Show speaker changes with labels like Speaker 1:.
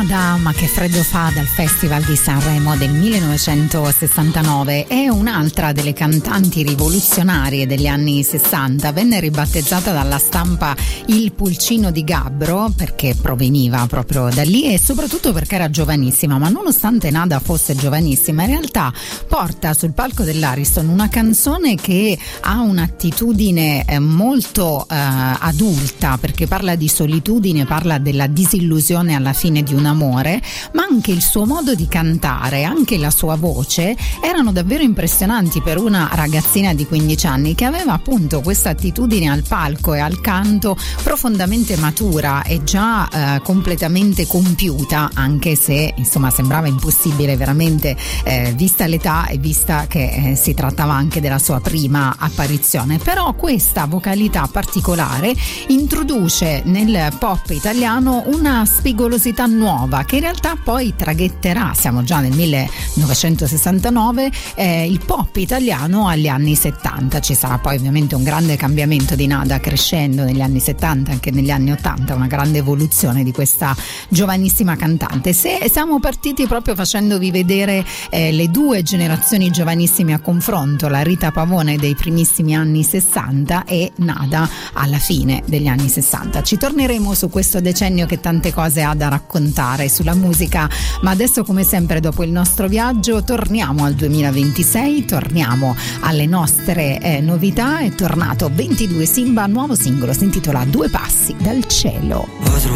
Speaker 1: Nada, ma che freddo fa, dal Festival di Sanremo del 1969. È un'altra delle cantanti rivoluzionarie degli anni 60. Venne ribattezzata dalla stampa il Pulcino di Gabbro perché proveniva proprio da lì e soprattutto perché era giovanissima. Ma nonostante Nada fosse giovanissima, in realtà porta sul palco dell'Ariston una canzone che ha un'attitudine molto adulta, perché parla di solitudine, parla della disillusione alla fine di un amore, ma anche il suo modo di cantare, anche la sua voce erano davvero impressionanti per una ragazzina di 15 anni che aveva appunto questa attitudine al palco e al canto profondamente matura e già completamente compiuta, anche se insomma sembrava impossibile veramente vista l'età e vista che si trattava anche della sua prima apparizione. Però questa vocalità particolare introduce nel pop italiano una spigolosità nuova che in realtà poi traghetterà, siamo già nel 1969, il pop italiano agli anni 70. Ci sarà poi ovviamente un grande cambiamento di Nada crescendo negli anni 70, anche negli anni 80, una grande evoluzione di questa giovanissima cantante. Se siamo partiti proprio facendovi vedere le due generazioni giovanissime a confronto, la Rita Pavone dei primissimi anni 60 e Nada alla fine degli anni 60. Ci torneremo su questo decennio che tante cose ha da raccontare sulla musica, ma adesso come sempre dopo il nostro viaggio torniamo al 2026, torniamo alle nostre novità. È tornato 22 Simba, nuovo singolo si intitola Due passi dal cielo.
Speaker 2: Ho